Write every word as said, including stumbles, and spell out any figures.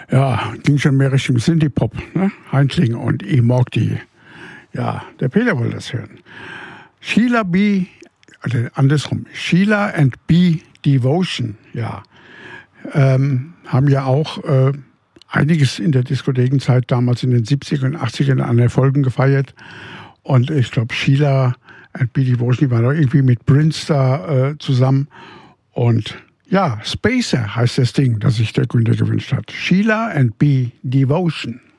Ja, ging schon mehr Richtung Synthie-Pop, ne? Heinzling und ich mag die. Ja, der Peter wollte das hören. Sheila B., also andersrum, Sheila and B. Devotion, ja, ähm, haben ja auch äh, einiges in der Diskothekenzeit damals in den siebzigern und achtzigern an Erfolgen gefeiert. Und ich glaube, Sheila and B. Devotion, die waren doch irgendwie mit Prince da äh, zusammen. Und ja, Spacer heißt das Ding, das sich der Günther gewünscht hat. Sheila and B. Devotion.